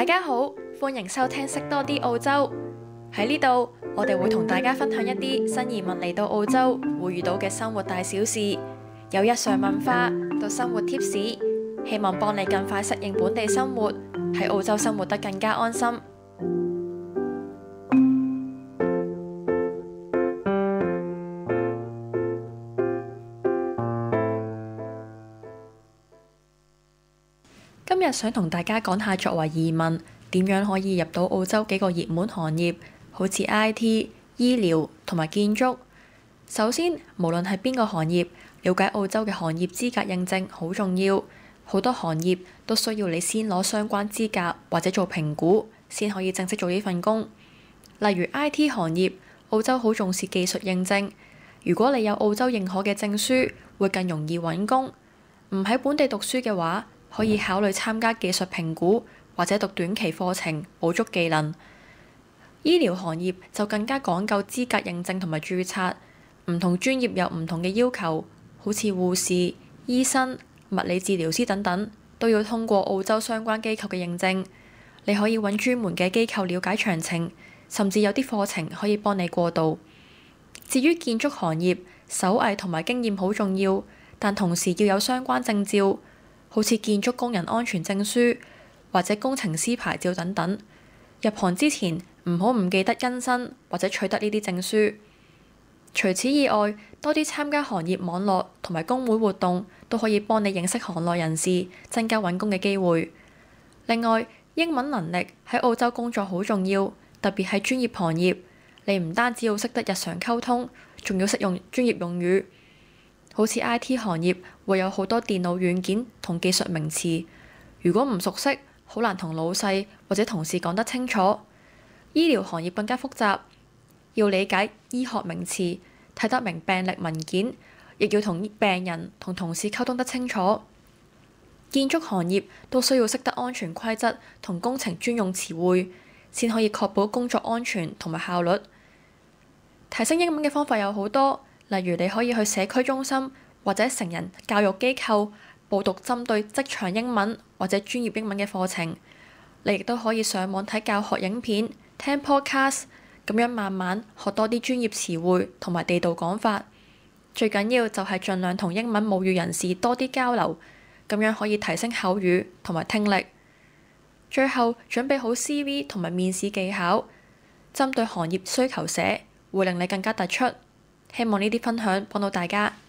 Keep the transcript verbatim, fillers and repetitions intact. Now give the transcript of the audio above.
大家好，歡迎收聽識多啲澳洲。喺呢度，我哋會同大家分享一啲新移民嚟到澳洲會遇到嘅生活大小事，由日常文化到生活貼士，希望幫你更快適應本地生活，喺澳洲生活得更加安心。今日想同大家講下作為移民點樣可以入到澳洲幾個熱門行業，好似 I T、醫療同埋建築。首先，無論係邊個行業，了解澳洲嘅行業資格認證好重要。好多行業都需要你先攞相關資格或者做評估，先可以正式做呢份工。例如 I T 行業，澳洲好重視技術認證。如果你有澳洲認可嘅證書，會更容易揾工。唔喺本地讀書嘅話，可以考慮參加技術評估或者讀短期課程，補足技能。醫療行業就更加講究資格認證同埋註冊，唔同專業有唔同嘅要求，好似護士、醫生、物理治療師等等，都要通過澳洲相關機構嘅認證。你可以揾專門嘅機構了解詳情，甚至有啲課程可以幫你過渡。至於建築行業，手藝同埋經驗好重要，但同時要有相關證照，好似建築工人安全證書或者工程師牌照等等。入行之前唔好唔記得更新或者取得呢啲證書。除此以外，多啲參加行業網絡同埋工會活動，都可以幫你認識行內人士，增加揾工嘅機會。另外，英文能力喺澳洲工作好重要，特別係專業行業，你唔單止要識得日常溝通，仲要識用專業用語。好似 I T 行業會有好多電腦軟件同技術名詞，如果唔熟悉，好難同老細或者同事講得清楚。醫療行業更加複雜，要理解醫學名詞，睇得明病歷文件，亦要同病人同同事溝通得清楚。建築行業都需要識得安全規則同工程專用詞彙，先可以確保工作安全同埋效率。提升英文嘅方法有好多。例如你可以去社區中心或者成人教育機構報讀針對職場英文或者專業英文嘅課程。你亦都可以上網睇教學影片、聽 podcast， 咁樣慢慢學多啲專業詞彙同埋地道講法。最緊要就係盡量同英文母語人士多啲交流，咁樣可以提升口語同埋聽力。最後準備好 C V 同埋面試技巧，針對行業需求寫，會令你更加突出。希望呢啲分享幫到大家。